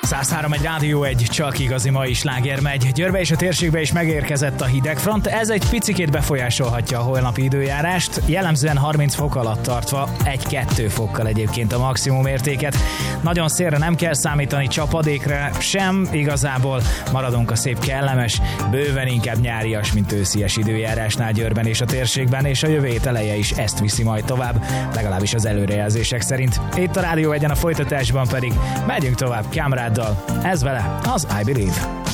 103 egy Rádió 1, csak igazi mai sláger megy. Győrbe és a térségbe is megérkezett a hidegfront, ez egy picikét befolyásolhatja a holnapi időjárást, jellemzően 30 fok alatt tartva, 1-2 fokkal egyébként a maximum értéket. Nagyon szélre nem kell számítani, csapadékra sem, igazából maradunk a szép kellemes, bőven inkább nyárias, mint őszies időjárásnál Győrben és a térségben, és a jövő hét eleje is ezt viszi majd tovább, legalábbis az előrejelzések szerint. Itt a Rádió 1-en, a folytatásban pedig megyünk tovább Kamráddal. Ez vele az I Believe.